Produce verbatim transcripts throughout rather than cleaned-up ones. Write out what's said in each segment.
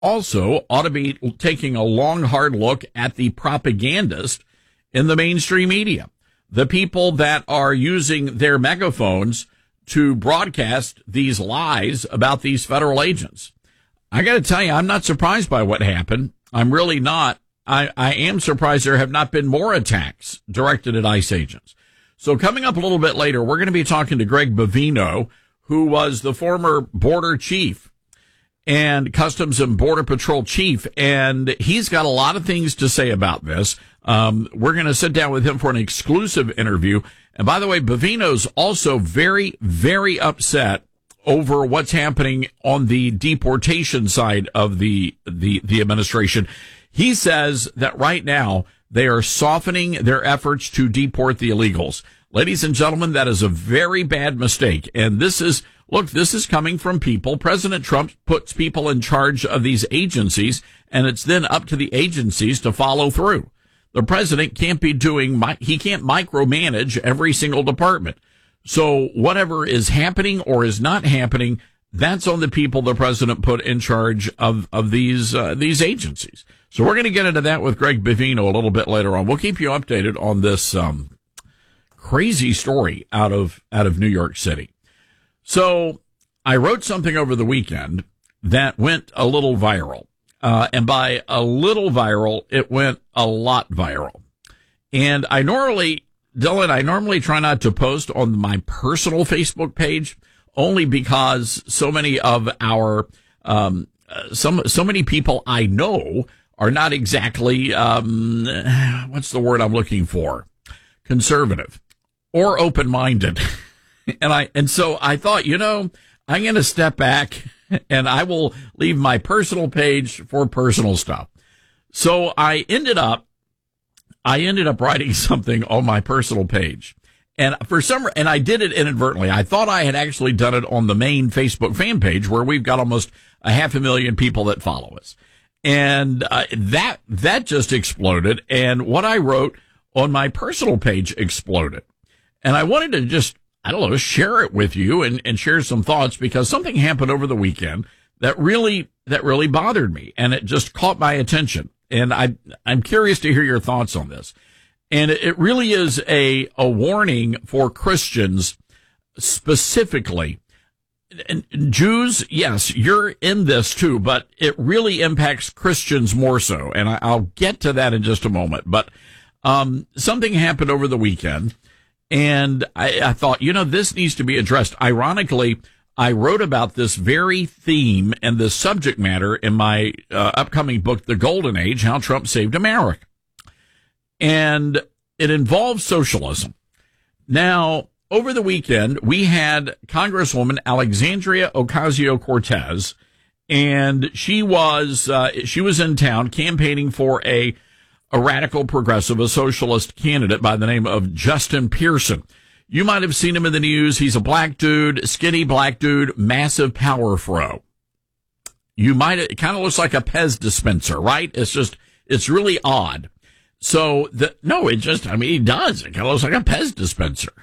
also ought to be taking a long, hard look at the propagandist in the mainstream media, the people that are using their megaphones to broadcast these lies about these federal agents. I got to tell you, I'm not surprised by what happened. I'm really not. I, I am surprised there have not been more attacks directed at ICE agents. So coming up a little bit later, we're going to be talking to Greg Bovino, who was the former border chief and Customs and Border Patrol chief, and he's got a lot of things to say about this. Um, we're going to sit down with him for an exclusive interview. And by the way, Bovino's also very, very upset over what's happening on the deportation side of the, the, the administration. He says that right now they are softening their efforts to deport the illegals. Ladies and gentlemen, that is a very bad mistake. And this is, look, this is coming from people. President Trump puts people in charge of these agencies, and it's then up to the agencies to follow through. The president can't be doing, he can't micromanage every single department. So whatever is happening or is not happening, that's on the people the president put in charge of, of these, uh, these agencies. So we're going to get into that with Greg Bovino a little bit later on. We'll keep you updated on this, um, crazy story out of, out of New York City. So I wrote something over the weekend that went a little viral. Uh, and by a little viral, it went a lot viral. And I normally, Dylan, I normally try not to post on my personal Facebook page only because so many of our, um, uh, some, so many people I know are not exactly, um, what's the word I'm looking for? Conservative or open-minded. and I, and so I thought, you know, I'm going to step back and I will leave my personal page for personal stuff. So I ended up, I ended up writing something on my personal page. And for some, and I did it inadvertently. I thought I had actually done it on the main Facebook fan page where we've got almost a half a million people that follow us. And uh, that, that just exploded. And what I wrote on my personal page exploded. And I wanted to just, I don't know, share it with you and, and share some thoughts because something happened over the weekend that really, that really bothered me and it just caught my attention. And I, I'm curious to hear your thoughts on this. And it really is a, a warning for Christians specifically. And Jews, yes, you're in this too, but it really impacts Christians more so. And I, I'll get to that in just a moment. But, um, something happened over the weekend. And I, I thought, you know, this needs to be addressed. Ironically, I wrote about this very theme and this subject matter in my uh, upcoming book, The Golden Age, How Trump Saved America. And it involves socialism. Now, over the weekend, we had Congresswoman Alexandria Ocasio-Cortez, and she was uh, she was in town campaigning for a a radical progressive, a socialist candidate by the name of Justin Pearson. You might have seen him in the news. He's a black dude, skinny black dude, massive power fro. You might, it kind of looks like a Pez dispenser, right? It's just, it's really odd. So the, no, it just, I mean, he does. It kind of looks like a Pez dispenser.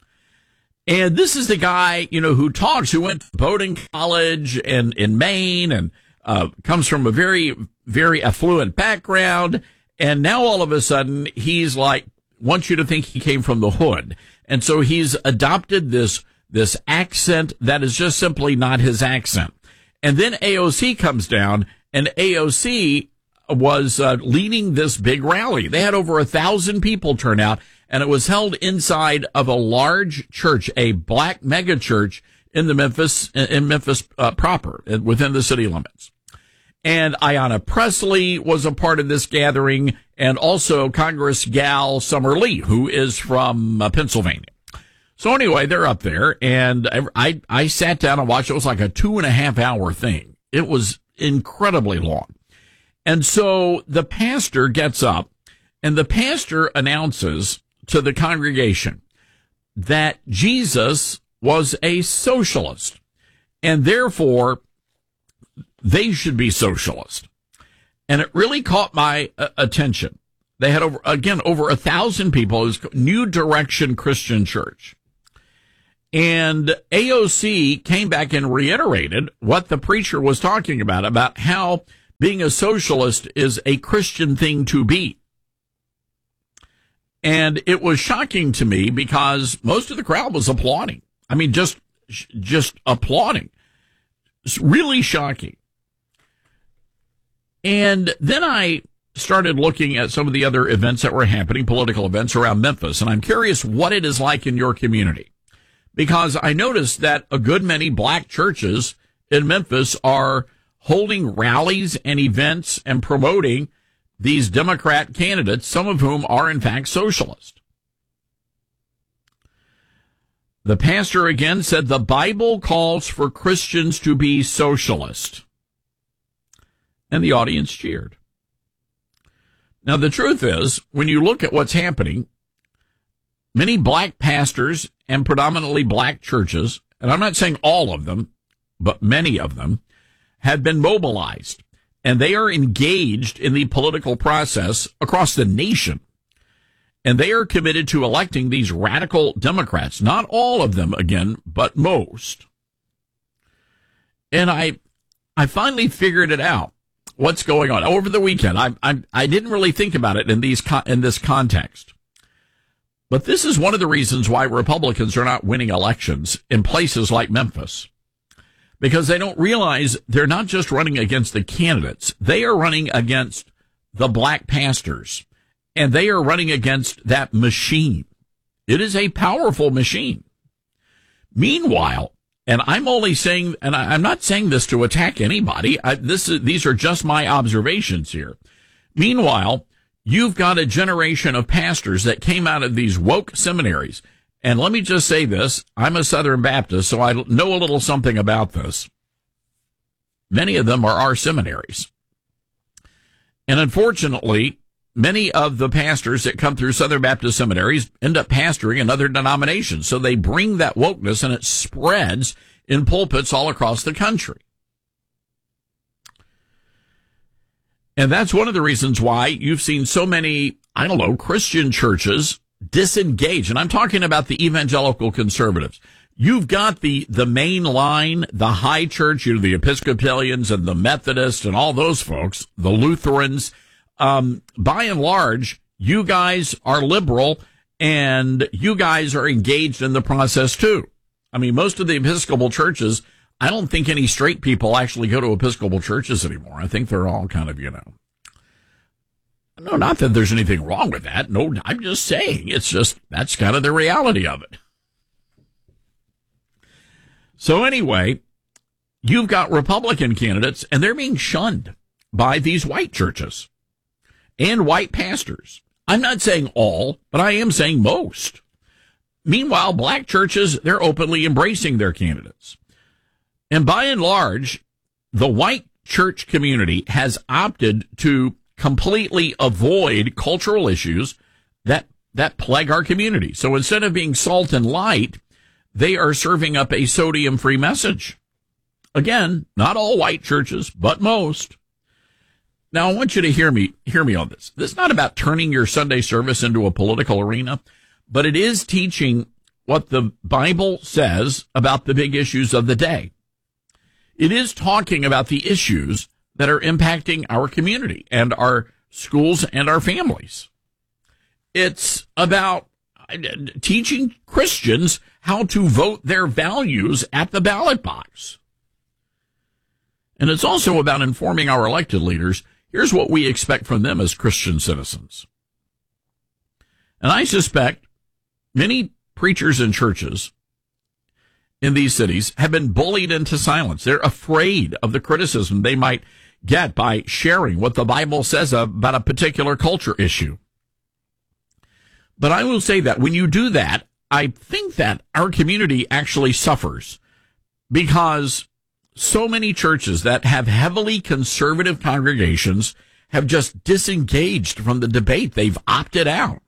And this is the guy, you know, who talks, who went to Bowdoin College and in Maine and, uh, comes from a very, very affluent background. And now all of a sudden he's like, wants you to think he came from the hood. And so he's adopted this, this accent that is just simply not his accent. And then A O C comes down and A O C was uh, leading this big rally. They had over a thousand people turn out and it was held inside of a large church, a black mega church in the Memphis, in Memphis uh, proper, within the city limits. And Ayanna Pressley was a part of this gathering, and also Congress gal Summer Lee, who is from uh, Pennsylvania. So anyway, they're up there, and I, I I sat down and watched. It was like a two and a half hour thing. It was incredibly long. And so the pastor gets up, and the pastor announces to the congregation that Jesus was a socialist, and therefore they should be socialist. And it really caught my uh, attention. They had over, again, over a thousand people. It was New Direction Christian Church. And A O C came back and reiterated what the preacher was talking about, about how being a socialist is a Christian thing to be. And it was shocking to me because most of the crowd was applauding. I mean, just, just applauding. It's really shocking. And then I started looking at some of the other events that were happening, political events around Memphis, and I'm curious what it is like in your community. Because I noticed that a good many black churches in Memphis are holding rallies and events and promoting these Democrat candidates, some of whom are in fact socialist. The pastor again said the Bible calls for Christians to be socialist. And the audience cheered. Now, the truth is, when you look at what's happening, many black pastors and predominantly black churches, and I'm not saying all of them, but many of them, have been mobilized. And they are engaged in the political process across the nation. And they are committed to electing these radical Democrats. Not all of them, again, but most. And I, I finally figured it out. What's going on over the weekend? I, I, I didn't really think about it in these, in this context. But this is one of the reasons why Republicans are not winning elections in places like Memphis. Because they don't realize they're not just running against the candidates. They are running against the black pastors. And they are running against that machine. It is a powerful machine. Meanwhile, and I'm only saying, and I, I'm not saying this to attack anybody. I, this is, these are just my observations here. Meanwhile, you've got a generation of pastors that came out of these woke seminaries. And let me just say this. I'm a Southern Baptist, so I know a little something about this. Many of them are our seminaries. And unfortunately, many of the pastors that come through Southern Baptist seminaries end up pastoring another denomination. So they bring that wokeness and it spreads in pulpits all across the country. And that's one of the reasons why you've seen so many, I don't know, Christian churches disengage. And I'm talking about the evangelical conservatives. You've got the, the main line, the high church, you know, the Episcopalians and the Methodists and all those folks, the Lutherans. Um, by and large, you guys are liberal and you guys are engaged in the process too. I mean, most of the Episcopal churches, I don't think any straight people actually go to Episcopal churches anymore. I think they're all kind of, you know, no, not that there's anything wrong with that. No, I'm just saying it's just, that's kind of the reality of it. So anyway, you've got Republican candidates and they're being shunned by these white churches and white pastors. I'm not saying all, but I am saying most. Meanwhile, black churches, they're openly embracing their candidates. And by and large, the white church community has opted to completely avoid cultural issues that, that plague our community. So instead of being salt and light, they are serving up a sodium-free message. Again, not all white churches, but most. Now, I want you to hear me, hear me on this. This is not about turning your Sunday service into a political arena, but it is teaching what the Bible says about the big issues of the day. It is talking about the issues that are impacting our community and our schools and our families. It's about teaching Christians how to vote their values at the ballot box. And it's also about informing our elected leaders. Here's what we expect from them as Christian citizens. And I suspect many preachers and churches in these cities have been bullied into silence. They're afraid of the criticism they might get by sharing what the Bible says about a particular culture issue. But I will say that when you do that, I think that our community actually suffers because so many churches that have heavily conservative congregations have just disengaged from the debate. They've opted out.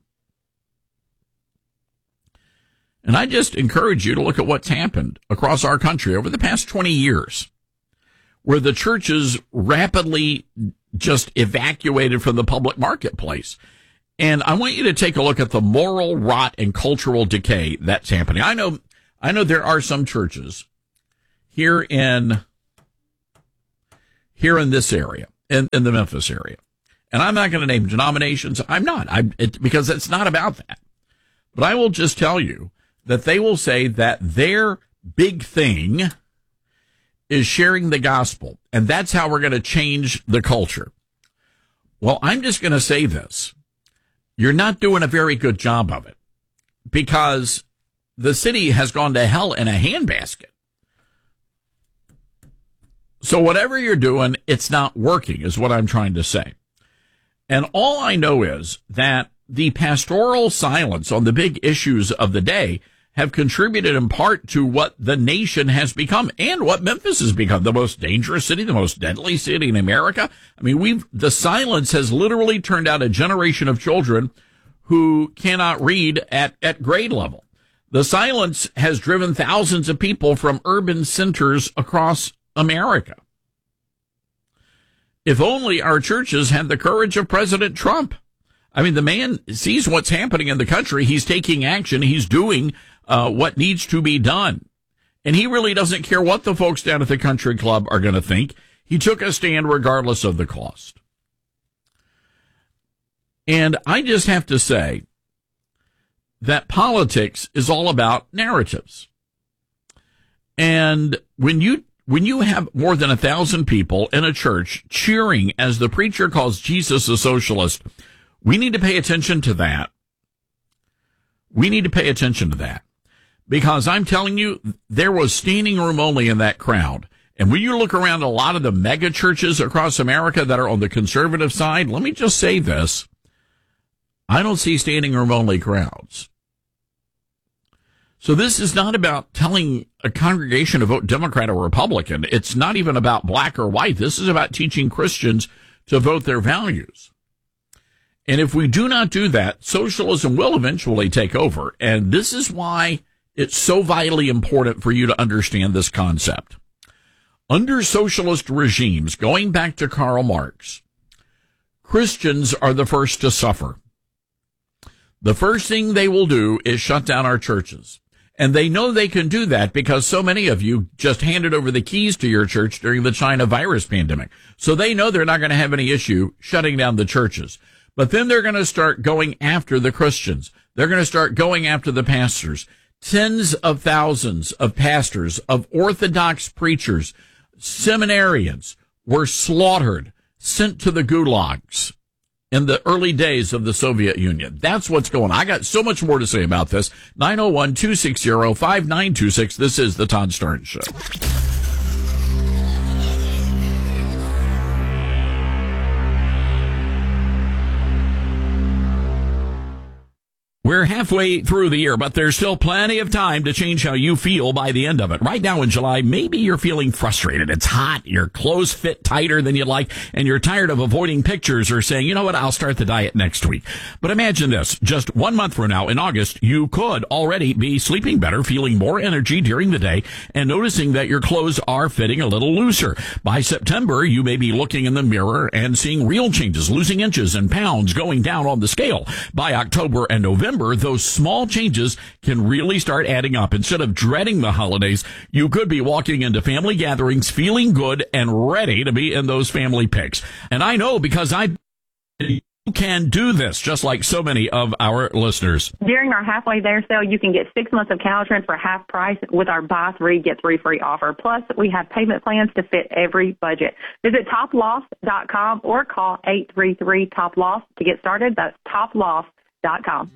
And I just encourage you to look at what's happened across our country over the past twenty years, where the churches rapidly just evacuated from the public marketplace. And I want you to take a look at the moral rot and cultural decay that's happening. I know, I know there are some churches here in, here in this area. in, in the Memphis area. And I'm not going to name denominations. I'm not, I'm, it, because it's not about that. But I will just tell you that they will say that their big thing is sharing the gospel. And that's how we're going to change the culture. Well, I'm just going to say this. You're not doing a very good job of it, because the city has gone to hell in a handbasket. So whatever you're doing, it's not working, is what I'm trying to say. And all I know is that the pastoral silence on the big issues of the day have contributed in part to what the nation has become and what Memphis has become, the most dangerous city, the most deadly city in America. I mean, we've, the silence has literally turned out a generation of children who cannot read at, at grade level. The silence has driven thousands of people from urban centers across America. If only our churches had the courage of President Trump. I mean, the man sees what's happening in the country. He's taking action. He's doing uh, what needs to be done. And he really doesn't care what the folks down at the country club are going to think. He took a stand regardless of the cost. And I just have to say that politics is all about narratives. And when you When you have more than a thousand people in a church cheering as the preacher calls Jesus a socialist, we need to pay attention to that. We need to pay attention to that. Because I'm telling you, there was standing room only in that crowd. And when you look around a lot of the mega churches across America that are on the conservative side, let me just say this. I don't see standing room only crowds. So this is not about telling a congregation to vote Democrat or Republican. It's not even about black or white. This is about teaching Christians to vote their values. And if we do not do that, socialism will eventually take over. And this is why it's so vitally important for you to understand this concept. Under socialist regimes, going back to Karl Marx, Christians are the first to suffer. The first thing they will do is shut down our churches. And they know they can do that because so many of you just handed over the keys to your church during the China virus pandemic. So they know they're not going to have any issue shutting down the churches. But then they're going to start going after the Christians. They're going to start going after the pastors. Tens of thousands of pastors, of Orthodox preachers, seminarians were slaughtered, sent to the gulags in the early days of the Soviet Union. That's what's going on. I got so much more to say about this. nine oh one, two six zero, five nine two six. This is the Todd Starnes Show. We're halfway through the year, but there's still plenty of time to change how you feel by the end of it. Right now in July, maybe you're feeling frustrated. It's hot, your clothes fit tighter than you'd like, and you're tired of avoiding pictures or saying, you know what, I'll start the diet next week. But imagine this, just one month from now in August, you could already be sleeping better, feeling more energy during the day, and noticing that your clothes are fitting a little looser. By September, you may be looking in the mirror and seeing real changes, losing inches and pounds going down on the scale. By October and November, those small changes can really start adding up. Instead of dreading the holidays, you could be walking into family gatherings feeling good and ready to be in those family pics. And I know because I you can do this, just like so many of our listeners. During our halfway there sale, you can get six months of Caltrans for half price with our buy three, get three free offer. Plus, we have payment plans to fit every budget. Visit top loss dot com or call eight three three, top loss to get started. That's top loss dot com.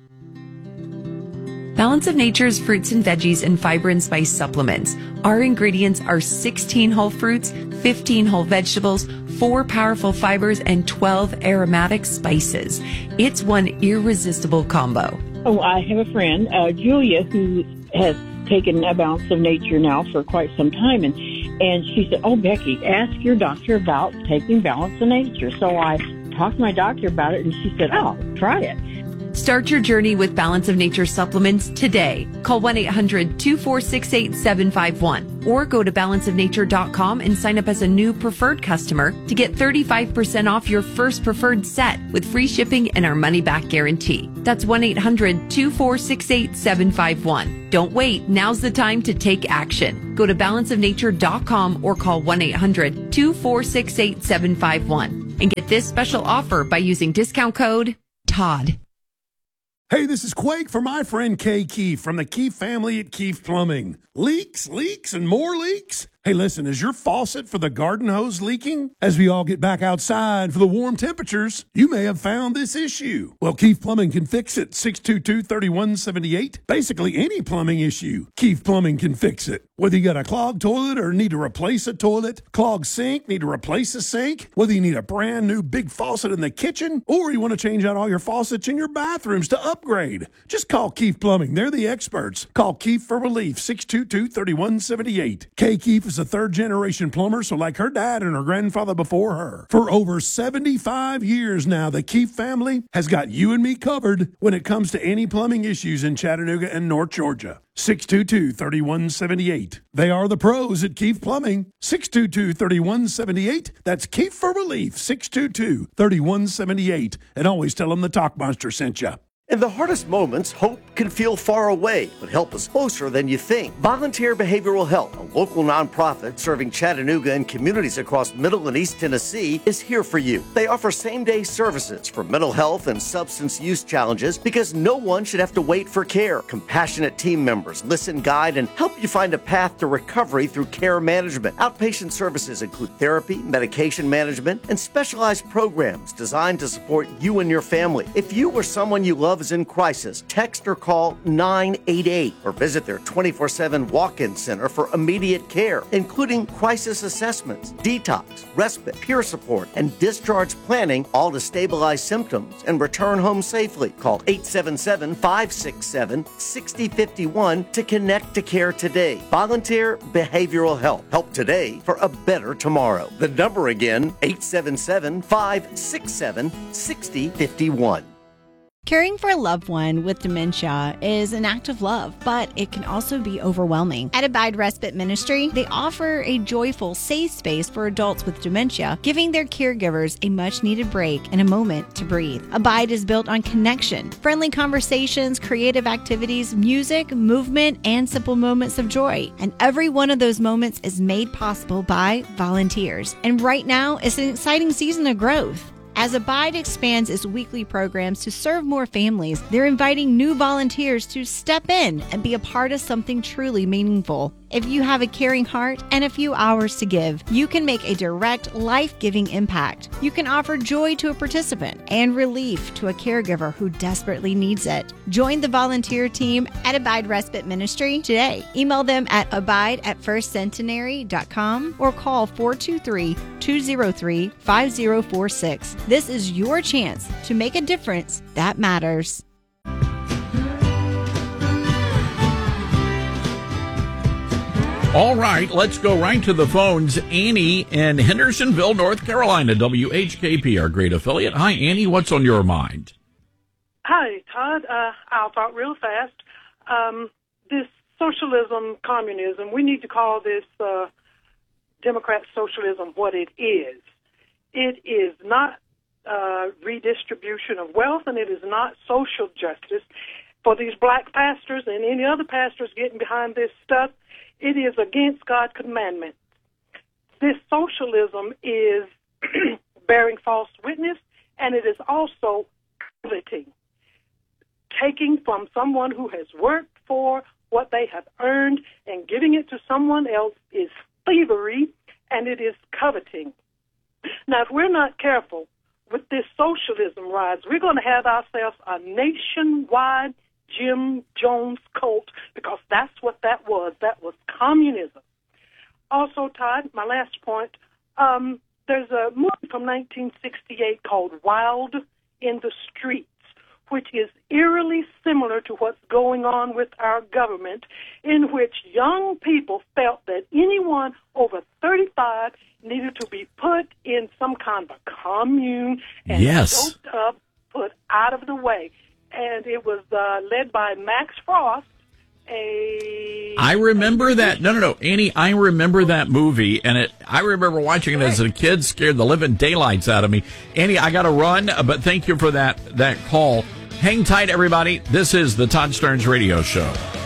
Balance of Nature's fruits and veggies and fiber and spice supplements. Our ingredients are sixteen whole fruits, fifteen whole vegetables, four powerful fibers, and twelve aromatic spices. It's one irresistible combo. Oh, I have a friend, uh, Julia, who has taken a Balance of Nature now for quite some time, and and she said, oh, Becky, ask your doctor about taking Balance of Nature. So I talked to my doctor about it, and she said, oh, try it. Start your journey with Balance of Nature supplements today. Call one eight hundred, two four six, eight seven five one or go to balance of nature dot com and sign up as a new preferred customer to get thirty-five percent off your first preferred set with free shipping and our money-back guarantee. That's one eight hundred, two four six, eight seven five one. Don't wait. Now's the time to take action. Go to balance of nature dot com or call one eight hundred, two four six, eight seven five one. and get this special offer by using discount code Todd. Hey, this is Quake for my friend Kay Keefe from the Keefe family at Keefe Plumbing. Leaks, leaks, and more leaks? Hey, listen, is your faucet for the garden hose leaking? As we all get back outside for the warm temperatures, you may have found this issue. Well, Keefe Plumbing can fix it. six two two, three one seven eight. Basically, any plumbing issue, Keefe Plumbing can fix it. Whether you got a clogged toilet or need to replace a toilet, clogged sink, need to replace a sink, whether you need a brand new big faucet in the kitchen, or you want to change out all your faucets in your bathrooms to upgrade, just call Keefe Plumbing. They're the experts. Call Keefe for relief, six two two, three one seven eight. Kay Keefe is a third-generation plumber, so like her dad and her grandfather before her. For over seventy-five years now, the Keefe family has got you and me covered when it comes to any plumbing issues in Chattanooga and North Georgia. six two two, three one seven eight. They are the pros at Keefe Plumbing. six two two, three one seven eight. That's Keefe for relief, six two two, three one seven eight. And always tell them the Talk Monster sent you. In the hardest moments, hope can feel far away, but help is closer than you think. Volunteer Behavioral Health, a local nonprofit serving Chattanooga and communities across Middle and East Tennessee, is here for you. They offer same-day services for mental health and substance use challenges because no one should have to wait for care. Compassionate team members listen, guide, and help you find a path to recovery through care management. Outpatient services include therapy, medication management, and specialized programs designed to support you and your family. If you or someone you love is in crisis, text or call nine eight eight or visit their twenty-four seven walk-in center for immediate care, including crisis assessments, detox, respite, peer support, and discharge planning, all to stabilize symptoms and return home safely. Call eight seven seven, five six seven, six zero five one to connect to care today. Volunteer Behavioral Health. Help today for a better tomorrow. The number again, eight seven seven, five six seven, six zero five one. Caring for a loved one with dementia is an act of love, but it can also be overwhelming. At Abide Respite Ministry, they offer a joyful, safe space for adults with dementia, giving their caregivers a much-needed break and a moment to breathe. Abide is built on connection, friendly conversations, creative activities, music, movement, and simple moments of joy. And every one of those moments is made possible by volunteers. And right now, it's an exciting season of growth. As Abide expands its weekly programs to serve more families, they're inviting new volunteers to step in and be a part of something truly meaningful. If you have a caring heart and a few hours to give, you can make a direct, life-giving impact. You can offer joy to a participant and relief to a caregiver who desperately needs it. Join the volunteer team at Abide Respite Ministry today. Email them at abide at first centenary dot com or call four two three, two zero three, five zero four six. This is your chance to make a difference that matters. All right, let's go right to the phones. Annie in Hendersonville, North Carolina, W H K P, our great affiliate. Hi, Annie. What's on your mind? Hi, Todd. Uh, I'll talk real fast. Um, this socialism, communism, we need to call this uh, Democrat socialism what it is. It is not uh, redistribution of wealth, and it is not social justice. For these black pastors and any other pastors getting behind this stuff, it is against God's commandment. This socialism is bearing false witness, and it is also coveting. Taking from someone who has worked for what they have earned and giving it to someone else is thievery, and it is coveting. Now, if we're not careful with this socialism rise, we're going to have ourselves a nationwide Jim Jones cult, because that's what that was. That was communism. Also, Todd, my last point, um, there's a movie from nineteen sixty-eight called Wild in the Streets, which is eerily similar to what's going on with our government, in which young people felt that anyone over thirty-five needed to be put in some kind of a commune and yes. choked up, put out of the way. And it was uh, led by Max Frost. A I remember a, that. No, no, no, Annie. I remember that movie, and it. I remember watching it as a kid, scared the living daylights out of me. Annie, I got to run, but thank you for that that call. Hang tight, everybody. This is the Todd Stearns Radio Show.